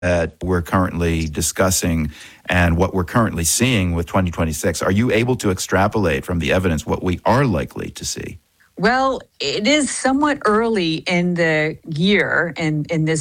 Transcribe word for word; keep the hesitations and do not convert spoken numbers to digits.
that we're currently discussing and what we're currently seeing with twenty twenty-six, are you able to extrapolate from the evidence what we are likely to see? Well, it is somewhat early in the year in, in this